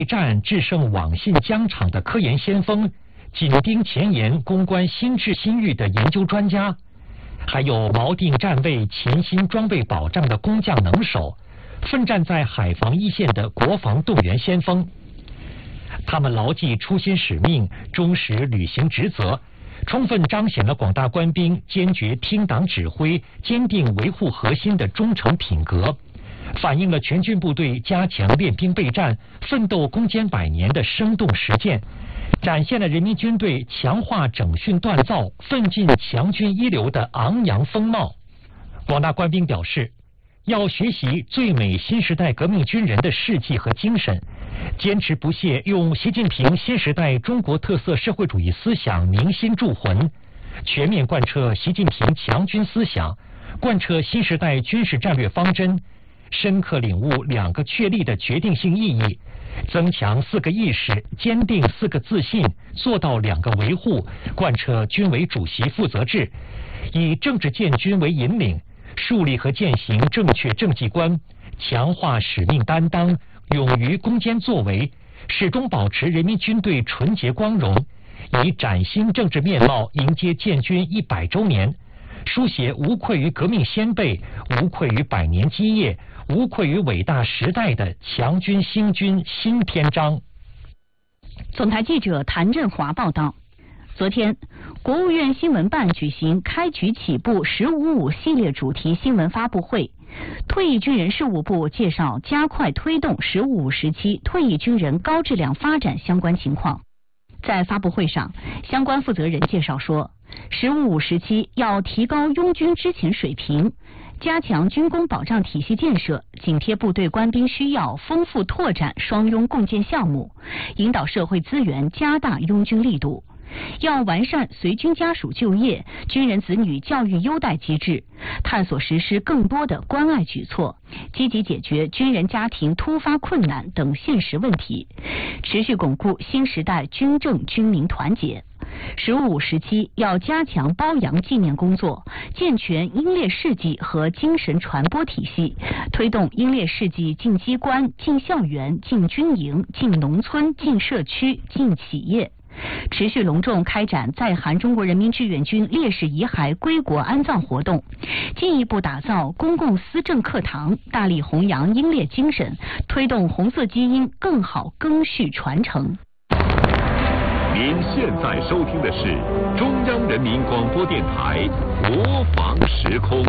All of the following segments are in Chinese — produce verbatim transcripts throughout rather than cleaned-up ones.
战制胜网信疆场的科研先锋，紧盯前沿攻关新智新域的研究专家，还有锚定站位潜心装备保障的工匠能手，奋战在海防一线的国防动员先锋。他们牢记初心使命，忠实履行职责，充分彰显了广大官兵坚决听党指挥、坚定维护核心的忠诚品格，反映了全军部队加强练兵备战、奋斗攻坚百年的生动实践，展现了人民军队强化整训锻造、奋进强军一流的昂扬风貌。广大官兵表示，要学习最美新时代革命军人的事迹和精神，坚持不懈用习近平新时代中国特色社会主义思想铭心铸魂，全面贯彻习近平强军思想，贯彻新时代军事战略方针，深刻领悟两个确立的决定性意义，增强四个意识，坚定四个自信，做到两个维护，贯彻军委主席负责制，以政治建军为引领，树立和践行正确政绩观，强化使命担当，勇于攻坚作为，始终保持人民军队纯洁光荣，以崭新政治面貌迎接建军一百周年，书写无愧于革命先辈、无愧于百年基业、无愧于伟大时代的强军兴军新篇章。 总台记者谭振华报道。昨天，国务院新闻办举行开局起步“十五五”系列主题新闻发布会。退役军人事务部介绍加快推动“十五五”时期退役军人高质量发展相关情况。在发布会上，相关负责人介绍说，“十五五”时期要提高拥军之前水平，加强军工保障体系建设，紧贴部队官兵需要，丰富拓展双拥共建项目，引导社会资源加大拥军力度。要完善随军家属就业、军人子女教育优待机制，探索实施更多的关爱举措，积极解决军人家庭突发困难等现实问题，持续巩固新时代军政军民团结。十五五时期要加强褒扬纪念工作，健全英烈事迹和精神传播体系，推动英烈事迹进机关、进校园、进军营、进农村、进社区、进企业。持续隆重开展在韩中国人民志愿军烈士遗骸归国安葬活动，进一步打造公共思政课堂，大力弘扬英烈精神，推动红色基因更好赓续传承。 您现在收听的是中央人民广播电台国防时空。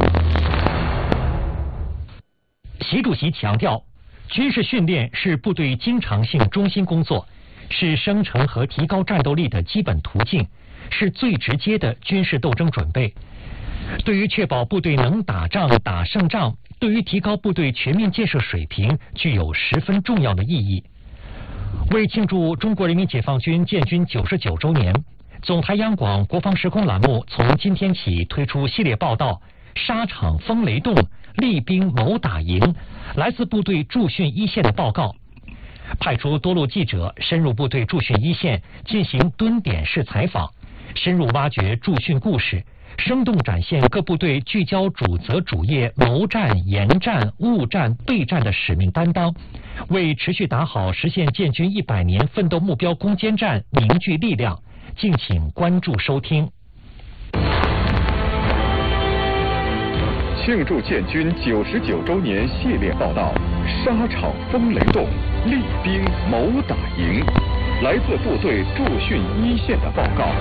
习主席强调，军事训练是部队经常性中心工作，是生成和提高战斗力的基本途径，是最直接的军事斗争准备。对于确保部队能打仗、打胜仗，对于提高部队全面建设水平，具有十分重要的意义。为庆祝中国人民解放军建军九十九周年，总台央广国防时空栏目从今天起推出系列报道《沙场风雷动，厉兵谋打赢》，来自部队驻训一线的报告。派出多路记者深入部队驻训一线，进行蹲点式采访，深入挖掘驻训故事，生动展现各部队聚焦主责主业、谋战、研战、务战、备战的使命担当，为持续打好实现建军一百年奋斗目标攻坚战凝聚力量。敬请关注收听。 庆祝建军九十九周年系列报道《沙场风雷动，厉兵谋打赢》，来自部队驻训一线的报告。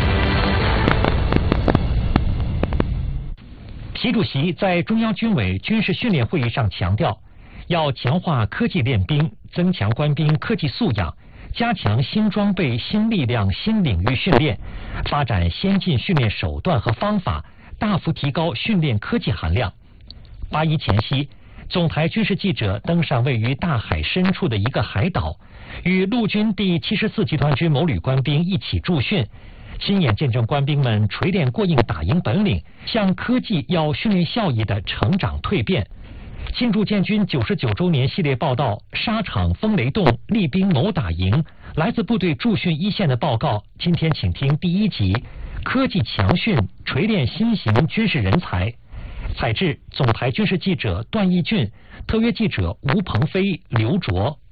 习主席在中央军委军事训练会议上强调，要强化科技练兵，增强官兵科技素养，加强新装备、新力量、新领域训练，发展先进训练手段和方法，大幅提高训练科技含量。八一前夕，总台军事记者登上位于大海深处的一个海岛，与陆军第七十四集团军某旅官兵一起驻训，亲眼见证官兵们锤炼过硬打赢本领，向科技要训练效益的成长蜕变。庆祝建军九十九周年系列报道《沙场风雷动，厉兵谋打赢》，来自部队驻训一线的报告。今天请听第一集：科技强训，锤炼新型军事人才。采制总台军事记者段义俊，特约记者吴鹏飞、刘卓。